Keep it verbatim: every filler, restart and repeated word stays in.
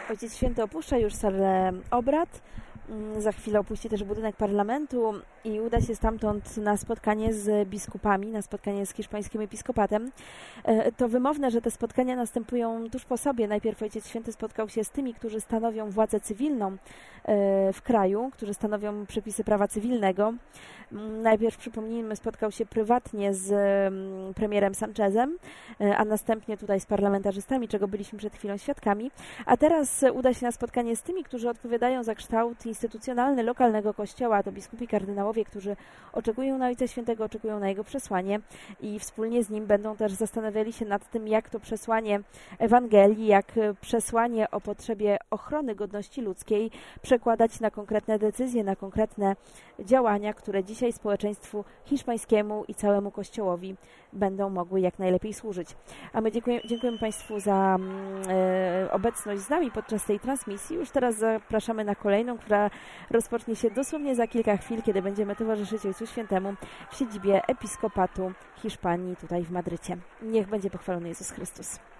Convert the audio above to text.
Ojciec Święty opuszcza już salę obrad. Za chwilę opuści też budynek parlamentu i uda się stamtąd na spotkanie z biskupami, na spotkanie z hiszpańskim episkopatem. To wymowne, że te spotkania następują tuż po sobie. Najpierw Ojciec Święty spotkał się z tymi, którzy stanowią władzę cywilną w kraju, którzy stanowią przepisy prawa cywilnego. Najpierw, przypomnijmy, spotkał się prywatnie z premierem Sanchezem, a następnie tutaj z parlamentarzystami, czego byliśmy przed chwilą świadkami. A teraz uda się na spotkanie z tymi, którzy odpowiadają za kształt instytucjonalny lokalnego kościoła. To biskupi kardynałowie, którzy oczekują na Ojca Świętego, oczekują na jego przesłanie i wspólnie z nim będą też zastanawiali się nad tym, jak to przesłanie Ewangelii, jak przesłanie o potrzebie ochrony godności ludzkiej przekładać na konkretne decyzje, na konkretne działania, które dzisiaj społeczeństwu hiszpańskiemu i całemu Kościołowi będą mogły jak najlepiej służyć. A my dziękuję, dziękujemy Państwu za e, obecność z nami podczas tej transmisji. Już teraz zapraszamy na kolejną, która rozpocznie się dosłownie za kilka chwil, kiedy będziemy towarzyszyć Ojcu Świętemu w siedzibie Episkopatu Hiszpanii tutaj w Madrycie. Niech będzie pochwalony Jezus Chrystus.